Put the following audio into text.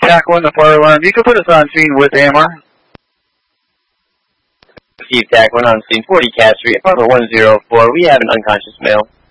TAC 1 to fire alarm. You can put us on scene with AMR. Receive TAC 1 on scene 40 Cass Street, apartment 104. We have an unconscious male.